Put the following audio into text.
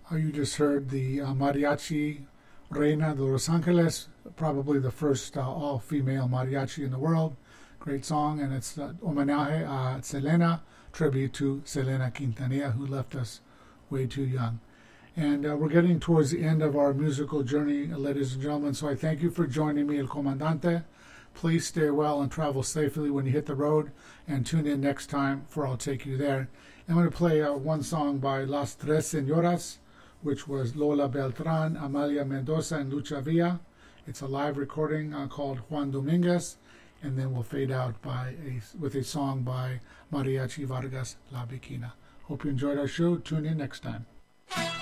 You just heard the Mariachi Reina de Los Angeles, probably the first all-female mariachi in the world. Great song, and it's homenaje a Selena, tribute to Selena Quintanilla, who left us way too young. And we're getting towards the end of our musical journey, ladies and gentlemen, so I thank you for joining me, El Comandante. Please stay well and travel safely when you hit the road, and tune in next time for I'll Take You There. I'm going to play one song by Las Tres Señoras, which was Lola Beltran, Amalia Mendoza, and Lucha Villa. It's a live recording called Juan Dominguez, and then we'll fade out with a song by Mariachi Vargas La Bikina. Hope you enjoyed our show. Tune in next time.